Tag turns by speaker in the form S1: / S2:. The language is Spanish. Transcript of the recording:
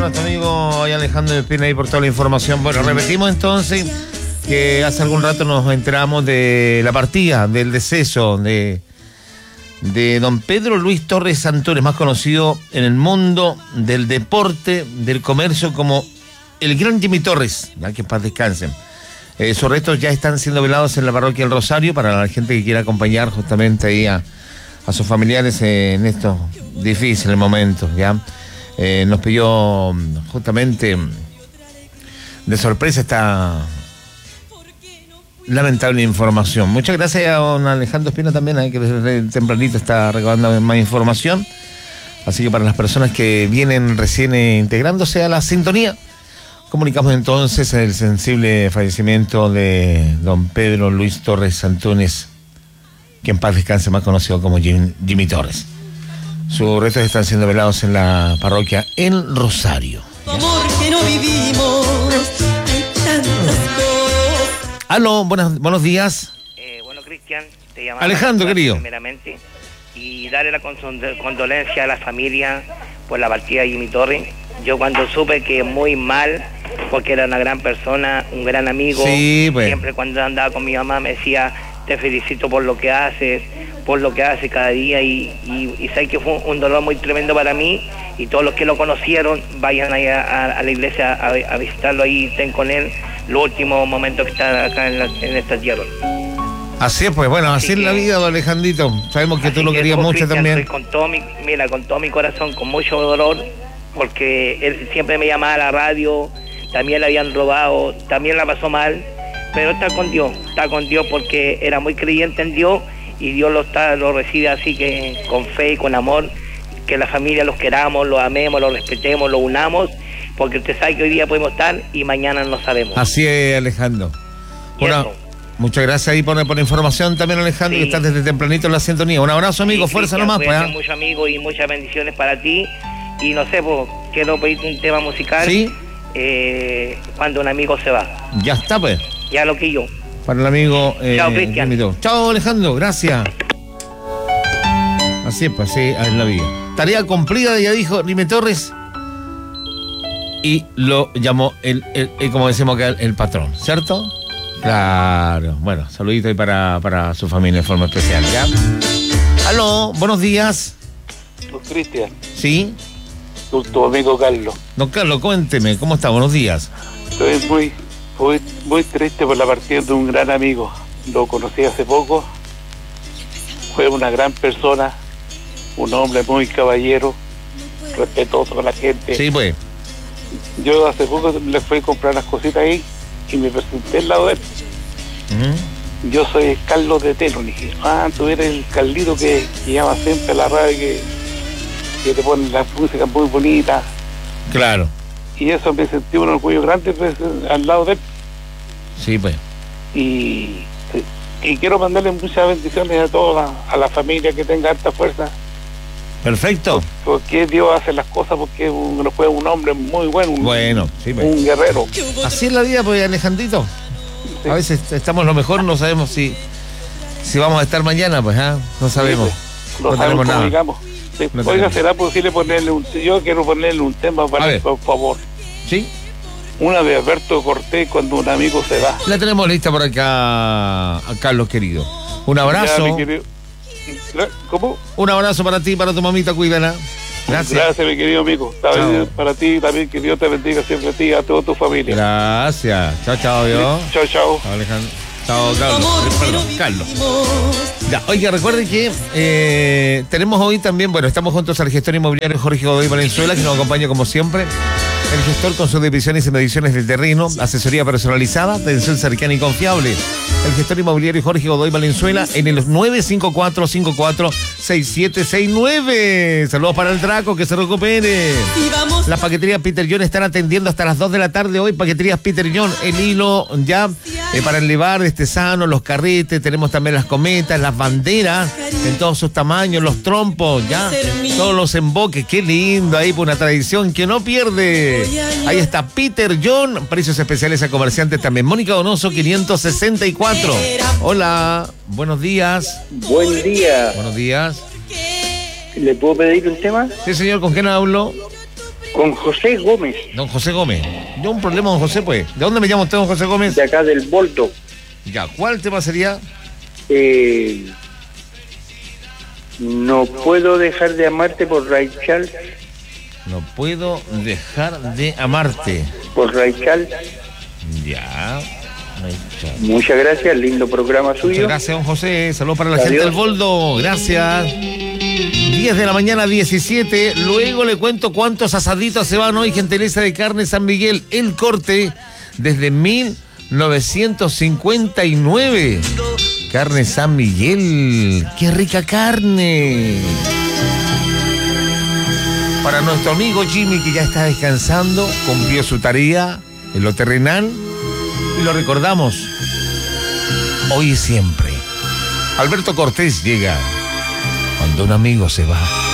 S1: nuestro amigo Alejandro Espina ahí por toda la información. Bueno, repetimos entonces que hace algún rato nos enteramos de la partida, del deceso de don Pedro Luis Torres Antunes, más conocido en el mundo del deporte, del comercio como el gran Jimmy Torres, ya que en paz descansen. Sus restos ya están siendo velados en la parroquia del Rosario para la gente que quiera acompañar justamente ahí a sus familiares en estos difíciles momentos, ¿ya? Nos pidió justamente de sorpresa esta lamentable información. Muchas gracias a don Alejandro Espina también, que desde tempranito está recabando más información. Así que para las personas que vienen recién integrándose a la sintonía, comunicamos entonces el sensible fallecimiento de don Pedro Luis Torres Antunes, que en paz descanse, más conocido como Jimmy Torres. Sus restos están siendo velados en la parroquia El Rosario.
S2: Amor que no vivimos, hay tantas cosas.
S1: Aló, buenos días.
S3: Bueno, Cristian, te llamaba
S1: Alejandro, querido.
S3: Primeramente, y darle la condolencia a la familia por la partida de Jimmy Torres. Yo cuando supe que muy mal, porque era una gran persona, un gran amigo,
S1: sí, pues.
S3: Siempre cuando andaba con mi mamá me decía: te felicito por lo que haces cada día, y sé que fue un dolor muy tremendo para mí, y todos los que lo conocieron vayan ahí a la iglesia a visitarlo ahí, estén con él los últimos momentos que está acá en esta tierra.
S1: Así es, pues bueno, así es la vida, don Alejandrito. Sabemos que tú lo querías mucho, Cristian, también.
S3: Con todo mi corazón, con mucho dolor, porque él siempre me llamaba a la radio, también le habían robado, también la pasó mal, pero está con Dios porque era muy creyente en Dios, y Dios lo recibe así, que con fe y con amor, que la familia los queramos, los amemos, los respetemos, los unamos, porque usted sabe que hoy día podemos estar y mañana no sabemos.
S1: Así es, Alejandro. Muchas gracias ahí por la información también, Alejandro, sí, que estás desde tempranito en la sintonía. Un abrazo, amigo, sí, fuerza nomás, pues.
S3: Muchos amigos y muchas bendiciones para ti. Y no sé, pues, quiero pedirte un tema musical.
S1: Sí.
S3: Cuando un amigo se va.
S1: Ya está, pues.
S3: Ya lo que yo.
S1: Para el amigo.
S3: Chao, Cristian.
S1: Chao, Alejandro, gracias. Así es, pues, así es la vida. Tarea cumplida, ya dijo Jimmy Torres. Y lo llamó como decimos acá, el patrón, ¿cierto? Claro. Bueno, saludito ahí para su familia de forma especial, ¿ya? Aló, buenos días.
S4: Cristian.
S1: ¿Sí?
S4: Tu amigo Carlos.
S1: Don Carlos, cuénteme, ¿cómo está? Buenos días.
S4: Estoy muy triste por la partida de un gran amigo. Lo conocí hace poco. Fue una gran persona, un hombre muy caballero, respetuoso con la gente.
S1: Sí, pues.
S4: Yo hace poco le fui a comprar las cositas ahí y me presenté al lado de él. Yo soy Carlos de Teno. Y dije, tú eres el Carlito que llama siempre a la radio, que te pone la música muy bonita.
S1: Claro.
S4: Y eso me sentí un orgullo grande, pues, al lado de él.
S1: Sí, pues.
S4: Y quiero mandarle muchas bendiciones a toda a la familia, que tenga harta fuerza.
S1: Perfecto.
S4: Porque Dios hace las cosas, porque fue un hombre muy bueno,
S1: sí, pues.
S4: Un guerrero.
S1: Así es la vida, pues, Alejandrito. Sí. A veces estamos lo mejor, no sabemos si vamos a estar mañana, pues, no sabemos.
S4: Sí, no sabemos nada. Digamos. Sí. Oiga, ¿será posible yo quiero ponerle un tema para él, por favor?
S1: Sí.
S4: Una de Alberto Cortés, Cuando un amigo se va.
S1: La tenemos lista por acá, a Carlos, querido. Un abrazo.
S4: ¿Cómo?
S1: Un abrazo para ti, para tu mamita, cuídala. Gracias.
S4: Gracias, mi querido amigo. Para ti también, que Dios te bendiga siempre a ti y a toda tu familia.
S1: Gracias. Chao, Dios.
S4: Chao.
S1: Alejandro. Chao, Carlos. Ya, oiga, recuerden que tenemos hoy también, estamos juntos al gestor inmobiliario Jorge Godoy Valenzuela, que nos acompaña como siempre. El gestor con sus divisiones y mediciones del terreno, asesoría personalizada, atención cercana y confiable. El gestor inmobiliario Jorge Godoy Valenzuela en el 954-546769. Saludos para el Draco, que se recupere. Las paqueterías Peter John están atendiendo hasta las 2 de la tarde hoy. Paqueterías Peter John, el hilo ya para elevar sano, los carretes, tenemos también las cometas, las banderas en todos sus tamaños, los trompos, ya, todos los emboques. Qué lindo ahí, por una tradición que no pierde. Ahí está Peter John, precios especiales a comerciantes también. Mónica Donoso, 564. Hola, buenos días.
S5: Buen día.
S1: Buenos días.
S5: ¿Le puedo pedir un tema?
S1: Sí, señor, ¿con quién hablo?
S5: Con José Gómez,
S1: Don José Gómez. Yo un problema, don José, pues. ¿De dónde me llama usted, don José Gómez?
S5: de acá del Boldo.
S1: Ya, ¿cuál tema sería?
S5: No puedo dejar de amarte por Ray Charles.
S1: No puedo dejar de amarte.
S5: Por Ray Charles.
S1: Ya.
S5: Muchas gracias, lindo programa suyo.
S1: Muchas gracias, don José. Saludos para la
S5: Adiós.
S1: gente del Boldo. Gracias. 10 de la mañana, 17. Luego le cuento cuántos asaditos se van hoy, gentileza de Carne San Miguel. El corte desde 1959. Carne San Miguel. ¡Qué rica carne! Para nuestro amigo Jimmy, que ya está descansando, cumplió su tarea en lo terrenal y lo recordamos hoy y siempre. Alberto Cortés llega cuando un amigo se va.